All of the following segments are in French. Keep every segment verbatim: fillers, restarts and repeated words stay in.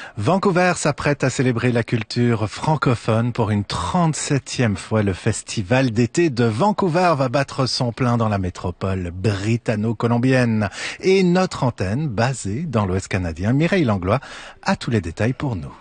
Vancouver s'apprête à célébrer la culture francophone pour une trente-septième fois. Le festival d'été de Vancouver va battre son plein dans la métropole britanno-colombienne. Et notre antenne, basée dans l'Ouest canadien, Mireille Langlois, a tous les détails pour nous.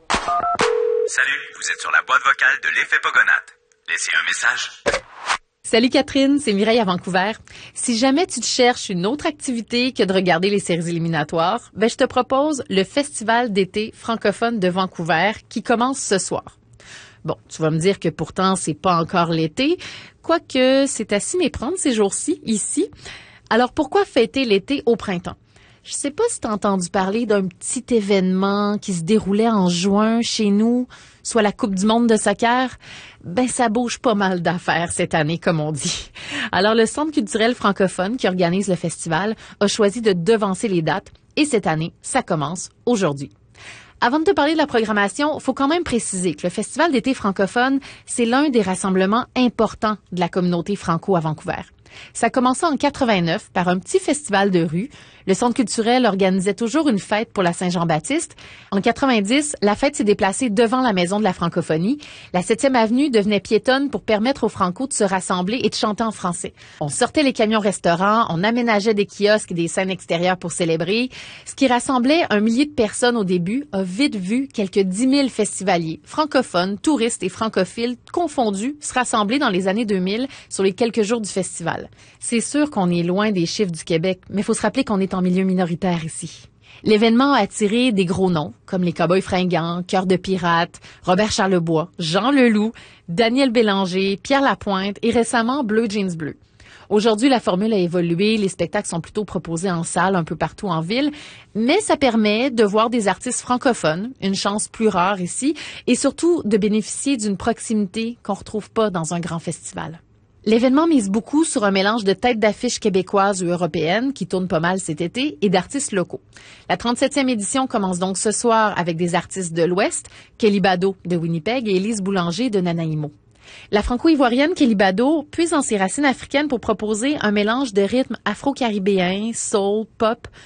Salut, vous êtes sur la boîte vocale de l'effet Pogonade. Laissez un message. Salut Catherine, c'est Mireille à Vancouver. Si jamais tu te cherches une autre activité que de regarder les séries éliminatoires, ben je te propose le Festival d'été francophone de Vancouver qui commence ce soir. Bon, tu vas me dire que pourtant c'est pas encore l'été, quoique c'est à s'y méprendre ces jours-ci, ici. Alors pourquoi fêter l'été au printemps? Je sais pas si t'as entendu parler d'un petit événement qui se déroulait en juin chez nous, soit la Coupe du monde de soccer. Ben, ça bouge pas mal d'affaires cette année, comme on dit. Alors, le Centre culturel francophone qui organise le festival a choisi de devancer les dates et cette année, ça commence aujourd'hui. Avant de te parler de la programmation, faut quand même préciser que le Festival d'été francophone, c'est l'un des rassemblements importants de la communauté franco à Vancouver. Ça a commencé en quatre-vingt-neuf par un petit festival de rue. Le Centre culturel organisait toujours une fête pour la Saint-Jean-Baptiste. En quatre-vingt-dix, la fête s'est déplacée devant la Maison de la francophonie. La septième avenue devenait piétonne pour permettre aux Francos de se rassembler et de chanter en français. On sortait les camions restaurants, on aménageait des kiosques et des scènes extérieures pour célébrer. Ce qui rassemblait un millier de personnes au début a vite vu quelques dix mille festivaliers, francophones, touristes et francophiles confondus, se rassembler dans les années deux mille sur les quelques jours du festival. C'est sûr qu'on est loin des chiffres du Québec, mais il faut se rappeler qu'on est en milieu minoritaire ici. L'événement a attiré des gros noms, comme les Cowboys fringants, Cœur de pirate, Robert Charlebois, Jean Leloup, Daniel Bélanger, Pierre Lapointe et récemment Bleu Jeans Bleu. Aujourd'hui, la formule a évolué, les spectacles sont plutôt proposés en salle un peu partout en ville, mais ça permet de voir des artistes francophones, une chance plus rare ici, et surtout de bénéficier d'une proximité qu'on retrouve pas dans un grand festival. L'événement mise beaucoup sur un mélange de têtes d'affiches québécoises ou européennes, qui tournent pas mal cet été, et d'artistes locaux. La trente-septième édition commence donc ce soir avec des artistes de l'Ouest, Kelly Bado de Winnipeg et Élise Boulanger de Nanaimo. La franco-ivoirienne Kelly Bado puise dans ses racines africaines pour proposer un mélange de rythmes afro-caribéens, soul, pop,